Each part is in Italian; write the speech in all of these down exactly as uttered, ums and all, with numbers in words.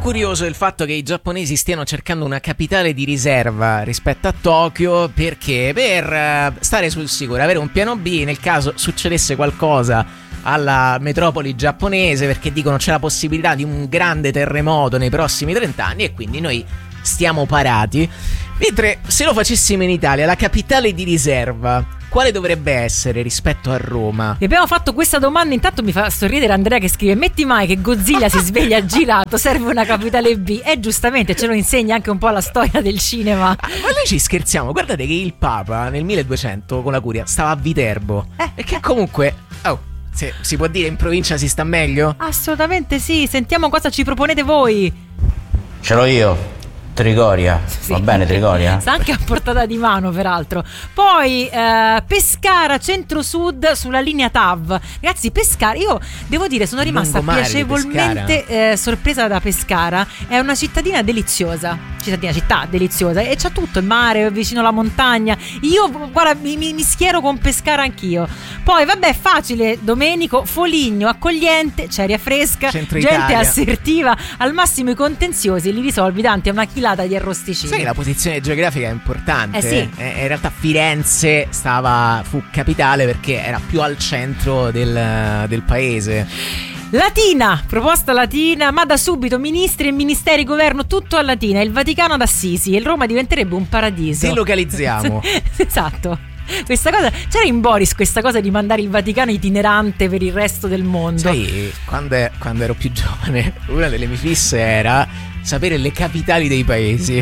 curioso il fatto che i giapponesi stiano cercando una capitale di riserva rispetto a Tokyo, perché per stare sul sicuro, avere un piano B nel caso succedesse qualcosa alla metropoli giapponese, perché dicono c'è la possibilità di un grande terremoto nei prossimi trent'anni e quindi noi stiamo parati. Mentre se lo facessimo in Italia, la capitale di riserva quale dovrebbe essere rispetto a Roma? Vi abbiamo fatto questa domanda, intanto mi fa sorridere Andrea che scrive: metti mai che Godzilla si sveglia girato, serve una capitale B. E giustamente ce lo insegna anche un po' la storia del cinema. Ah, ma noi ci scherziamo, guardate che il Papa nel milleduecento con la curia stava a Viterbo eh, e che comunque, oh, se, si può dire in provincia si sta meglio? Assolutamente sì, sentiamo cosa ci proponete voi. Ce l'ho io. Trigoria, sì. Va bene Trigoria? Sta anche a portata di mano peraltro. Poi eh, Pescara centro-sud sulla linea T A V. Ragazzi, Pescara, io devo dire sono rimasta piacevolmente eh, sorpresa da Pescara. È una cittadina deliziosa, cittadina città deliziosa, e c'ha tutto, il mare, vicino alla montagna. Io guarda mi, mi schiero con Pescara anch'io. Poi vabbè, facile, Domenico, Foligno, accogliente, c'è aria fresca, Centro gente Italia. Assertiva, al massimo i contenziosi li risolvi davanti a una chilata di arrosticini. Sai che la posizione geografica è importante. Eh sì. eh, In realtà Firenze stava fu capitale perché era più al centro del, del paese. Latina, proposta latina, ma da subito ministri e ministeri, governo, tutto a Latina. Il Vaticano ad Assisi e Roma diventerebbe un paradiso. Delocalizziamo. Esatto. Questa cosa, c'era in Boris questa cosa di mandare il Vaticano itinerante per il resto del mondo. Sai, quando, quando ero più giovane, una delle mie fisse era sapere le capitali dei paesi,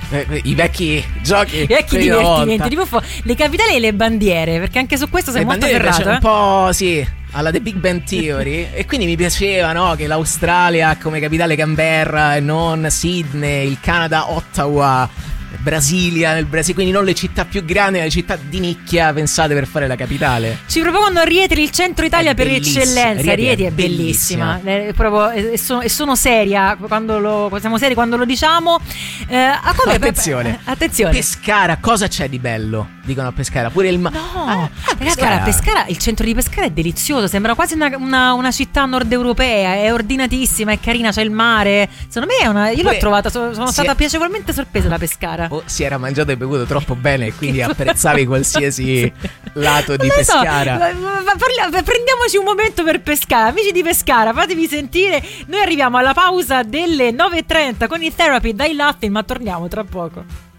i vecchi giochi, i vecchi divertimenti, tipo le capitali e le bandiere, perché anche su questo sei le molto ferrato, eh? Un po' sì, alla The Big Bang Theory. E quindi mi piaceva, no, che l'Australia come capitale Canberra e non Sydney, il Canada Ottawa, Brasilia nel Brasile, quindi non le città più grandi, ma le città di nicchia pensate per fare la capitale. Ci propongono Rieti, il centro Italia, è per eccellenza. Rieti, Rieti è bellissima, bellissima. È proprio, è, sono, e sono seria quando lo siamo seri quando lo diciamo. Eh, a come, attenzione, eh, attenzione. Pescara, cosa c'è di bello? Dicono a Pescara, pure il mare. No, ah, Pescara. Pescara, il centro di Pescara è delizioso, sembra quasi una, una, una città nord europea, è ordinatissima, è carina, c'è il mare. Secondo me è una, io pure, l'ho trovata, sono, sono stata è... piacevolmente sorpresa da Pescara. O si era mangiato e bevuto troppo bene e quindi apprezzavi qualsiasi sì. lato di non Pescara. So, parla, prendiamoci un momento per Pescara. Amici di Pescara, fatevi sentire. Noi arriviamo alla pausa delle nove e trenta con il Therapy dai Latte, ma torniamo tra poco.